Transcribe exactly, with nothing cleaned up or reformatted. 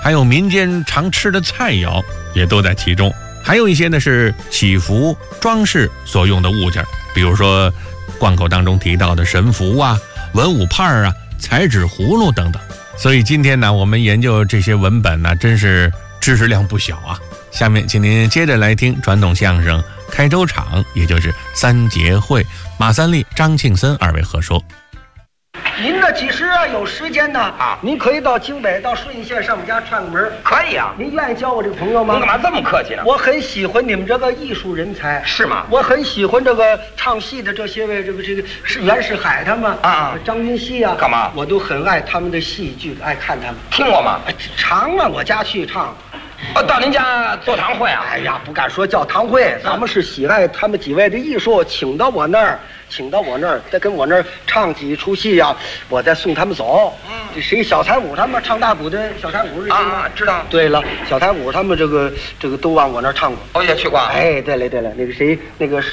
还有民间常吃的菜肴也都在其中。还有一些呢是祈福装饰所用的物件，比如说贯口当中提到的神符啊、文武判啊、彩纸葫芦等等。所以今天呢，我们研究这些文本呢，真是知识量不小啊。下面请您接着来听传统相声开州场，也就是三节会，马三立、张庆森二位合说。 您呢，其实啊有时间呢啊， 您可以到京北到顺义县上我们家串个门。 可以啊。 您愿意交我这个朋友吗？ 您干嘛这么客气呢？ 我很喜欢你们这个艺术人才。 是吗？ 我很喜欢这个唱戏的这些位，这个这个是袁世海他们啊啊， 张云熙啊， 干嘛？ 我都很爱他们的戏剧，爱看他们。 听过吗？ 常往我家去唱。 哦，到您家做堂会啊？ 哎呀，不敢说叫堂会，咱们是喜爱他们几位的艺术，请到我那儿，请到我那儿，再跟我那儿唱几出戏呀、啊，我再送他们走。嗯，这谁小彩舞他们唱大鼓的小彩舞啊，知道。 对了，小彩舞他们这个这个都往我那儿唱过。 哦，也去过。 哎，对了对了，那个谁那个。